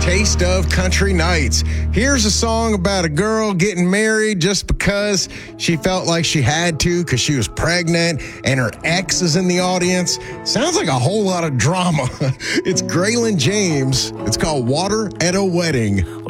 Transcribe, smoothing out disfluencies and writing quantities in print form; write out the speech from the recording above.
Taste of Country Nights. Here's a song about a girl getting married just because she felt like she had to because she was pregnant and her ex is in the audience. Sounds like a whole lot of drama. It's Graylin James. It's called Water at a Wedding.